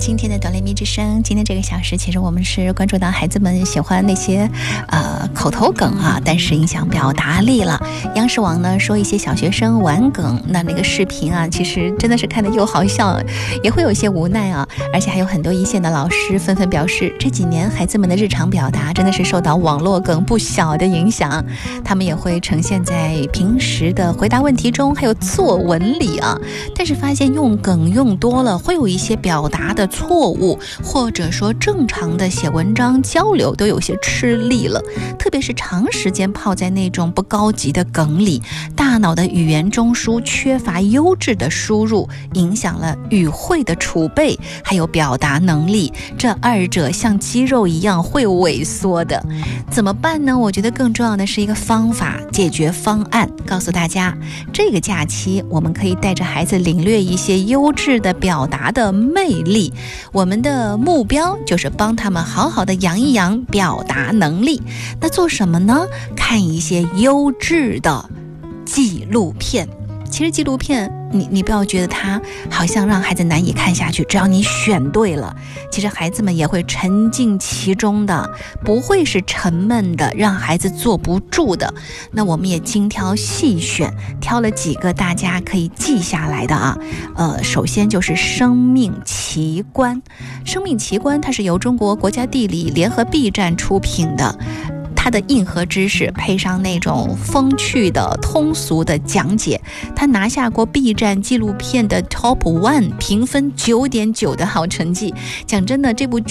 今天的哆来咪之声，今天这个小时其实我们是关注到孩子们喜欢那些口头梗啊，但是影响表达力了。央视网呢说一些小学生玩梗，那个视频啊，其实真的是看得又好笑，也会有一些无奈啊。而且还有很多一线的老师纷纷表示，这几年孩子们的日常表达真的是受到网络梗不小的影响，他们也会呈现在平时的回答问题中，还有作文里啊。但是发现用梗用多了，会有一些表达的错误，或者说正常的写文章交流都有些吃力了。特别是长时间泡在那种不高级的梗里，大脑的语言中枢缺乏优质的输入，影响了语汇的储备，还有表达能力。这二者像肌肉一样会萎缩的。怎么办呢？我觉得更重要的是一个方法，解决方案，告诉大家，这个假期我们可以带着孩子领略一些优质的表达的魅力。我们的目标就是帮他们好好的养一养表达能力。那做什么呢？看一些优质的纪录片。其实纪录片你不要觉得它好像让孩子难以看下去，只要你选对了，其实孩子们也会沉浸其中的，不会是沉闷的，让孩子坐不住的。那我们也精挑细选，挑了几个大家可以记下来的啊。首先就是生命奇观。生命奇观它是由中国国家地理联合 B 站出品的，它的硬核知识配上那种风趣的通俗的讲解，它拿下过 B 站纪录片的 Top 1，评分9.9的好成绩。讲真的，这部